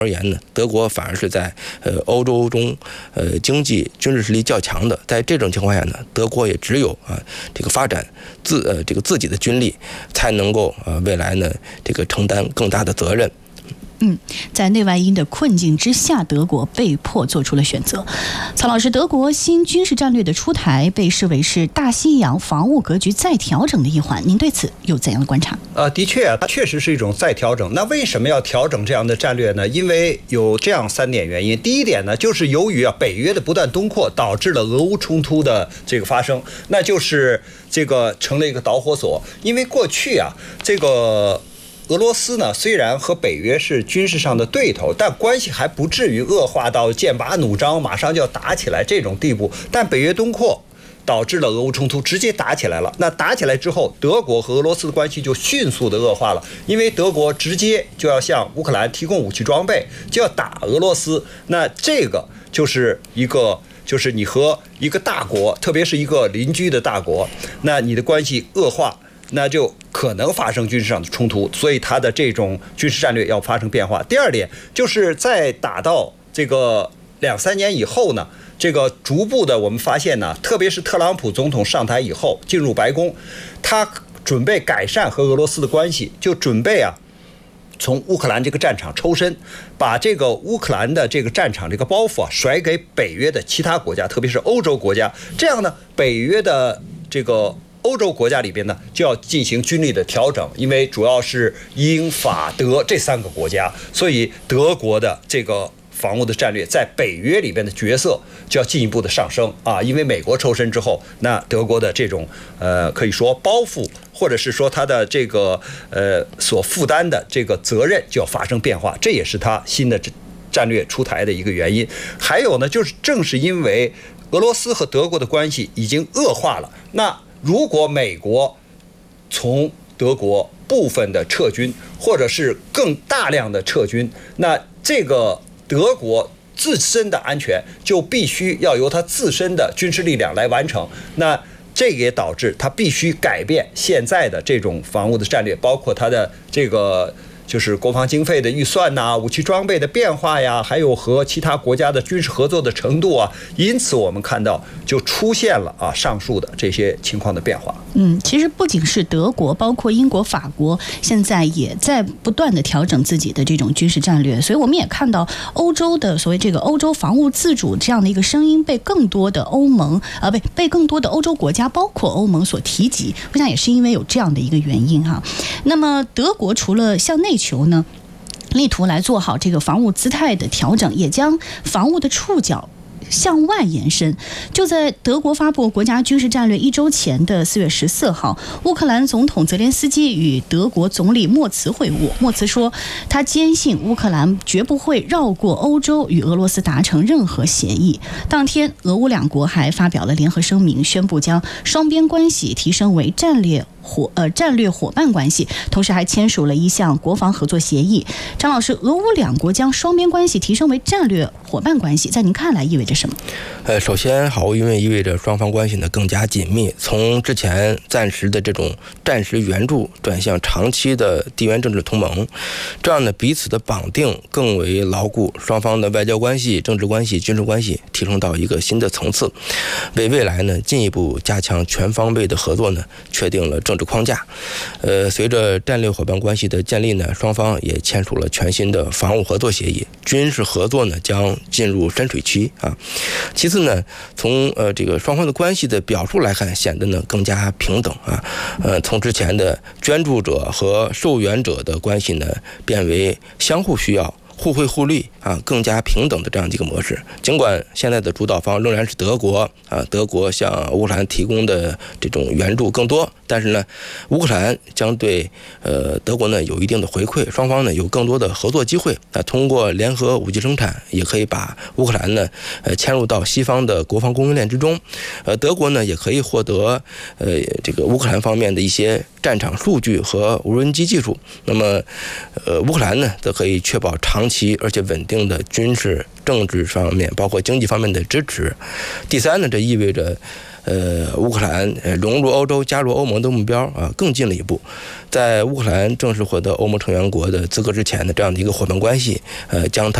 而言呢，德国反而是在欧洲中经济军事实力较强的。在这种情况下呢，德国也只有这个发展自己的军力，才能够未来呢这个承担更大的责任。 在内外因的困境之下，德国被迫做出了选择。曹老师，德国新军事战略的出台被视为是大西洋防务格局再调整的一环，您对此有怎样的观察？ 的确，它确实是一种再调整。那为什么要调整这样的战略呢？因为有这样3点原因。第一点呢，就是由于北约的不断东扩，导致了俄乌冲突的这个发生，那就是这个成了一个导火索。因为过去这个俄罗斯呢，虽然和北约是军事上的对头，但关系还不至于恶化到剑拔弩张，马上就要打起来这种地步。但北约东扩导致了俄乌冲突直接打起来了。那打起来之后，德国和俄罗斯的关系就迅速的恶化了，因为德国直接就要向乌克兰提供武器装备，就要打俄罗斯。那这个就是你和一个大国，特别是一个邻居的大国，那你的关系恶化，那就可能发生军事上的冲突，所以它的这种军事战略要发生变化。第二点就是在打到这个2-3年以后呢，这个逐步的我们发现呢，特别是特朗普总统上台以后进入白宫，他准备改善和俄罗斯的关系，就准备从乌克兰这个战场抽身，把这个乌克兰的这个战场这个包袱甩给北约的其他国家，特别是欧洲国家。这样呢，北约的这个欧洲国家里边呢，就要进行军力的调整，因为主要是英法德这3个国家，所以德国的这个防务的战略在北约里边的角色就要进一步的上升因为美国抽身之后，那德国的这种可以说包袱，或者是说他的这个所负担的这个责任就要发生变化，这也是他新的战略出台的一个原因。还有呢，就是正是因为俄罗斯和德国的关系已经恶化了，那如果美国从德国部分的撤军，或者是更大量的撤军，那这个德国自身的安全就必须要由它自身的军事力量来完成。那这个也导致它必须改变现在的这种防务的战略，包括它的这个就是国防经费的预算武器装备的变化呀，还有和其他国家的军事合作的程度因此我们看到就出现了上述的这些情况的变化。 其实不仅是德国，包括英国、法国现在也在不断的调整自己的这种军事战略，所以我们也看到欧洲的所谓这个欧洲防务自主这样的一个声音被更多的被更多的欧洲国家，包括欧盟所提及，我想也是因为有这样的一个原因那么德国除了向内求呢，力图来做好这个防务姿态的调整，也将防务的触角向外延伸。就在德国发布国家军事战略1周前的4月14号，乌克兰总统泽连斯基与德国总理默茨会晤。默茨说，他坚信乌克兰绝不会绕过欧洲与俄罗斯达成任何协议。当天，俄乌2国还发表了联合声明，宣布将双边关系提升为战略伙伴关系，同时还签署了一项国防合作协议。张老师，俄乌2国将双边关系提升为战略伙伴关系，在您看来意味着什么？ 首先毫无疑问意味着双方关系呢更加紧密，从之前暂时的这种战时援助转向长期的地缘政治同盟，这样呢彼此的绑定更为牢固，双方的外交关系、政治关系、军事关系提升到一个新的层次，为未来呢进一步加强全方位的合作呢确定了政治框架。随着战略伙伴关系的建立呢，双方也签署了全新的防务合作协议，军事合作呢将进入深水区其次呢，从这个双方的关系的表述来看，显得呢更加平等从之前的捐助者和受援者的关系呢，变为相互需要、互惠互利更加平等的这样一个模式。尽管现在的主导方仍然是德国德国向乌克兰提供的这种援助更多，但是呢，乌克兰将对德国呢有一定的回馈，双方呢有更多的合作机会。通过联合武器生产，也可以把乌克兰呢迁入到西方的国防供应链之中。德国呢也可以获得这个乌克兰方面的一些战场数据和无人机技术。那么乌克兰呢则可以确保长期而且稳定的军事、政治方面，包括经济方面的支持。第三呢，这意味着乌克兰融入欧洲、加入欧盟的目标更近了一步。在乌克兰正式获得欧盟成员国的资格之前的这样的一个伙伴关系，将它